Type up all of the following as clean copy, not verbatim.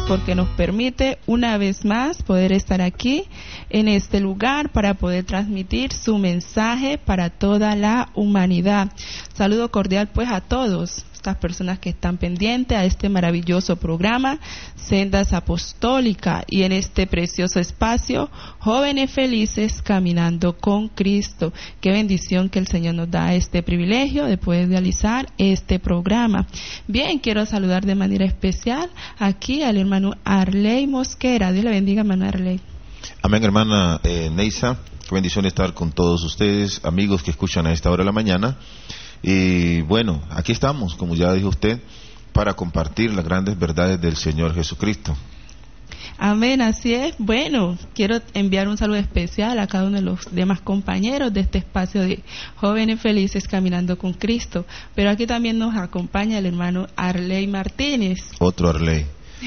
porque nos permite una vez más poder estar aquí en este lugar para poder transmitir su mensaje para toda la humanidad. Saludo cordial pues a todos estas personas que están pendientes a este maravilloso programa Sendas Apostólicas y en este precioso espacio Jóvenes Felices Caminando con Cristo. Qué bendición que el Señor nos da este privilegio de poder realizar este programa. Bien, quiero saludar de manera especial aquí al hermano Arley Mosquera. Dios le bendiga, hermano Arley. Amén, hermana Neisa. Qué bendición estar con todos ustedes, amigos que escuchan a esta hora de la mañana. Y bueno, aquí estamos, como ya dijo usted, para compartir las grandes verdades del Señor Jesucristo. Amén, así es. Bueno, quiero enviar un saludo especial a cada uno de los demás compañeros de este espacio de Jóvenes Felices Caminando con Cristo. Pero aquí también nos acompaña el hermano Arley Martínez. Otro Arley.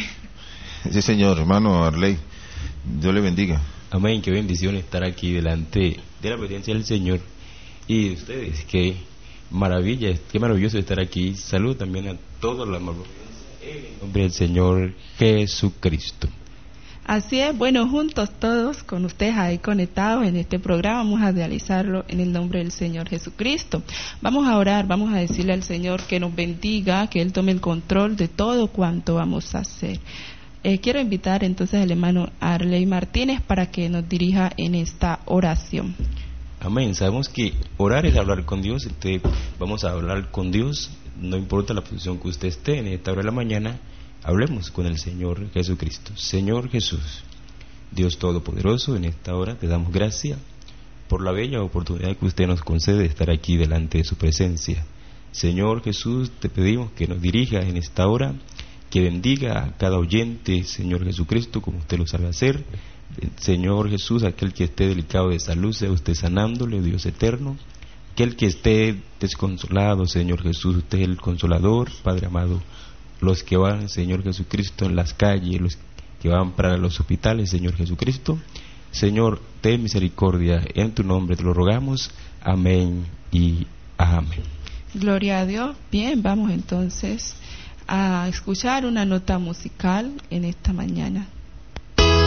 Sí, señor, hermano Arley. Dios le bendiga. Amén, qué bendición estar aquí delante de la presencia del Señor y de ustedes. Qué maravilloso estar aquí. Saludo también a todos los hermanos en el nombre del Señor Jesucristo. Así es, bueno, juntos todos con ustedes ahí conectados en este programa, vamos a realizarlo en el nombre del Señor Jesucristo. Vamos a orar, vamos a decirle al Señor que nos bendiga, que Él tome el control de todo cuanto vamos a hacer. Quiero invitar entonces al hermano Arley Martínez para que nos dirija en esta oración. Amén. Sabemos que orar es hablar con Dios. Entonces vamos a hablar con Dios. No importa la posición que usted esté en esta hora de la mañana, hablemos con el Señor Jesucristo. Señor Jesús, Dios Todopoderoso, en esta hora te damos gracias por la bella oportunidad que usted nos concede de estar aquí delante de su presencia. Señor Jesús, te pedimos que nos dirija en esta hora, que bendiga a cada oyente, Señor Jesucristo, como usted lo sabe hacer. Señor Jesús, aquel que esté delicado de salud, sea usted sanándole, Dios eterno. Aquel que esté desconsolado, Señor Jesús, usted es el consolador, Padre amado. Los que van, Señor Jesucristo, en las calles, los que van para los hospitales, Señor Jesucristo. Señor, ten misericordia, en tu nombre te lo rogamos. Amén y amén. Gloria a Dios. Bien, vamos entonces a escuchar una nota musical en esta mañana.